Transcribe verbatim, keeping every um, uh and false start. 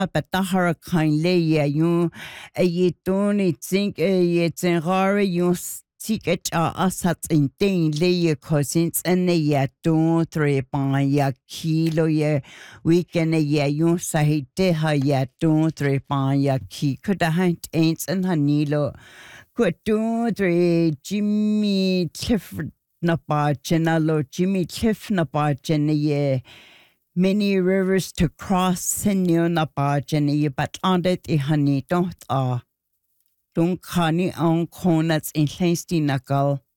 Hapata hurricane le ya yun a ye toni think a ye zengare yun ticket a asat in thing le ye cousins and a ya don three pan ya kilo ye weekend a ya yun sahite ha ya don three pan ya ki could a hunt ain't and hanilo could do three Jimmy Clifford na pa chenalo Jimmy Cliff na pa ye many rivers to cross senyo na pa ye but on it I honey don't ah don't khani on corners in Hlasty Knuckle